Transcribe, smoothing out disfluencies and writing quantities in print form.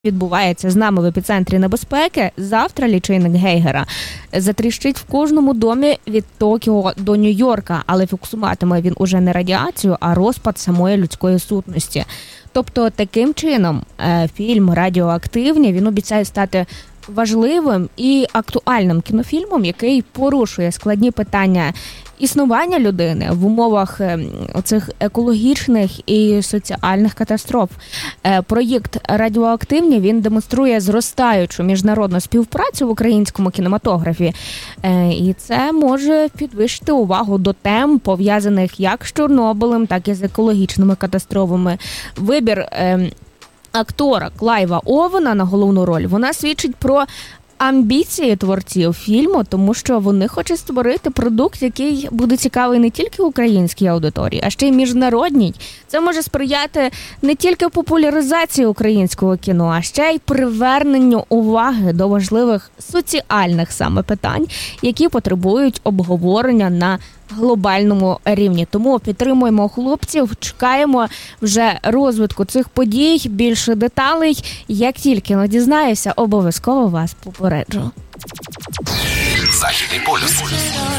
відбувається з нами в епіцентрі небезпеки, завтра лічильник Гейгера затріщить в кожному домі від Токіо до Нью-Йорка, але фіксуватиме він уже не радіацію, а розпад самої людської сутності. Тобто таким чином фільм «Радіоактивні» він обіцяє стати важливим і актуальним кінофільмом, який порушує складні питання існування людини в умовах цих екологічних і соціальних катастроф. Проєкт «Радіоактивні» він демонструє зростаючу міжнародну співпрацю в українському кінематографі. І це може підвищити увагу до тем, пов'язаних як з Чорнобилем, так і з екологічними катастрофами. Вибір актора Клайва Овена на головну роль, вона свідчить про амбіції творців фільму, тому що вони хочуть створити продукт, який буде цікавий не тільки українській аудиторії, а ще й міжнародній. Це може сприяти не тільки популяризації українського кіно, а ще й приверненню уваги до важливих соціальних саме питань, які потребують обговорення на глобальному рівні. Тому підтримуємо хлопців, чекаємо вже розвитку цих подій, більше деталей. Як тільки дізнаюся, обов'язково вас попереджу. Західний полюс.